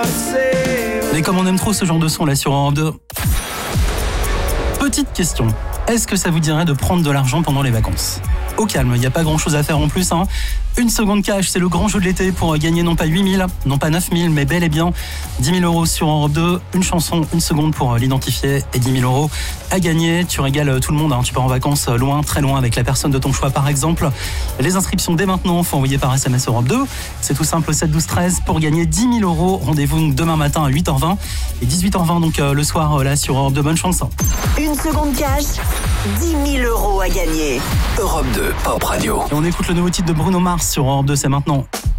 Mais comme on aime trop ce genre de son là sur Europe 2. Petite question, est-ce que ça vous dirait de prendre de l'argent pendant les vacances ? Au calme, il n'y a pas grand chose à faire en plus. Une seconde cash, c'est le grand jeu de l'été pour gagner non pas 8 000, non pas 9 000, mais bel et bien 10 000 euros sur Europe 2. Une chanson, une seconde pour l'identifier et 10 000 euros à gagner. Tu régales tout le monde, tu pars en vacances loin, très loin avec la personne de ton choix par exemple. Les inscriptions dès maintenant, faut envoyer par SMS Europe 2. C'est tout simple, 7 12 13 pour gagner 10 000 euros. Rendez-vous demain matin à 8h20 et 18h20 donc le soir là sur Europe 2. Bonne chance. Une seconde cash, 10 000 euros à gagner. Europe 2 Pop Radio. Et on écoute le nouveau titre de Bruno Mars sur Europe 2, c'est maintenant.